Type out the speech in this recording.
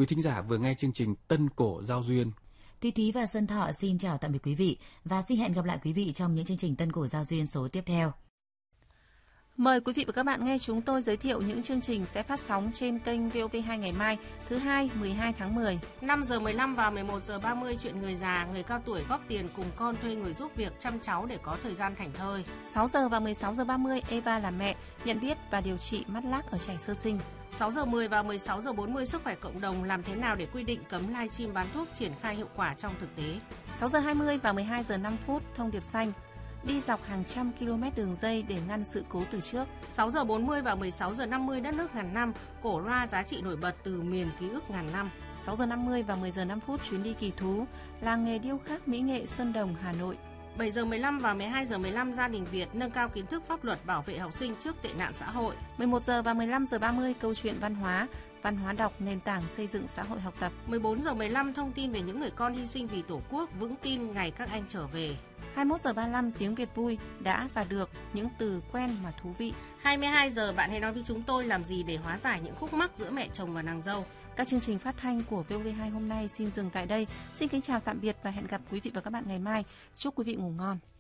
Quý thính giả vừa nghe chương trình Tân Cổ Giao Duyên. Thúy và Xuân Thọ xin chào tạm biệt quý vị và xin hẹn gặp lại quý vị trong những chương trình Tân Cổ Giao Duyên số tiếp theo. Mời quý vị và các bạn nghe chúng tôi giới thiệu những chương trình sẽ phát sóng trên kênh VOV2 ngày mai, thứ Hai, 12 tháng 10. 5 giờ 15 và 11 giờ 30 chuyện người già, người cao tuổi góp tiền cùng con thuê người giúp việc chăm cháu để có thời gian thảnh thơi. 6 giờ và 16 giờ 30 Eva là mẹ, nhận biết và điều trị mắt lác ở trẻ sơ sinh. 6 giờ 10 và 16 giờ 40 sức khỏe cộng đồng, làm thế nào để quy định cấm livestream bán thuốc triển khai hiệu quả trong thực tế. 6 giờ 20 và 12 giờ 5 phút thông điệp xanh, đi dọc hàng trăm km đường dây để ngăn sự cố từ trước. 6 giờ 40 và 16 giờ 50 đất nước ngàn năm, cổ loa giá trị nổi bật từ miền ký ức ngàn năm. 6 giờ 50 và 10 giờ 5 phút chuyến đi kỳ thú, làng nghề điêu khắc mỹ nghệ Sơn Đồng, Hà Nội. 7 giờ 15 và 12 giờ 15 gia đình Việt nâng cao kiến thức pháp luật bảo vệ học sinh trước tệ nạn xã hội. 11 giờ và 15 giờ 30 câu chuyện văn hóa đọc nền tảng xây dựng xã hội học tập. 14 giờ 15 thông tin về những người con hy sinh vì Tổ quốc, vững tin ngày các anh trở về. 21 giờ 35 tiếng Việt vui, đã và được, những từ quen mà thú vị. 22 giờ bạn hãy nói với chúng tôi làm gì để hóa giải những khúc mắc giữa mẹ chồng và nàng dâu. Các chương trình phát thanh của VOV2 hôm nay xin dừng tại đây. Xin kính chào tạm biệt và hẹn gặp quý vị và các bạn ngày mai. Chúc quý vị ngủ ngon.